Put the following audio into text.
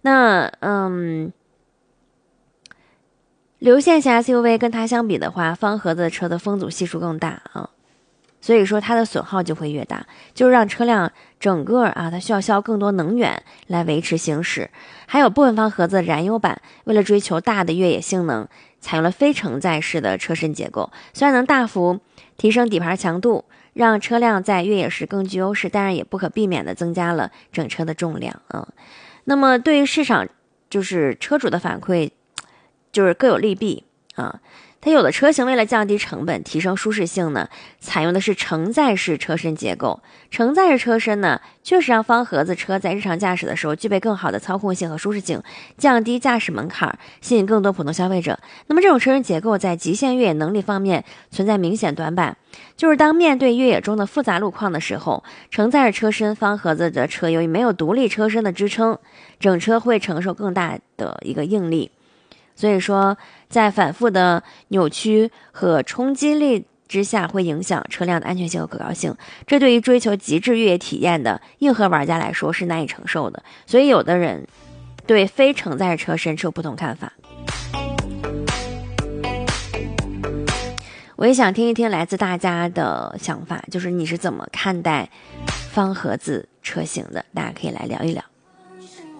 那流线型 SUV 跟它相比的话，方盒子的车的风阻系数更大啊，所以说它的损耗就会越大，就是让车辆整个它需要消耗更多能源来维持行驶。还有部分方盒子的燃油版为了追求大的越野性能，采用了非承载式的车身结构，虽然能大幅提升底盘强度，让车辆在越野时更具优势，但是也不可避免的增加了整车的重量啊。那么对于市场就是车主的反馈，就是各有利弊啊。它有的车型为了降低成本、提升舒适性呢，采用的是承载式车身结构。承载式车身呢，确实让方盒子车在日常驾驶的时候具备更好的操控性和舒适性，降低驾驶门槛，吸引更多普通消费者。那么这种车身结构在极限越野能力方面存在明显短板，就是当面对越野中的复杂路况的时候，承载式车身方盒子的车由于没有独立车身的支撑，整车会承受更大的一个应力。所以说，在反复的扭曲和冲击力之下，会影响车辆的安全性和可靠性。这对于追求极致越野体验的硬核玩家来说是难以承受的。所以，有的人对非承载车身持有不同看法。我也想听一听来自大家的想法，就是你是怎么看待方盒子车型的？大家可以来聊一聊。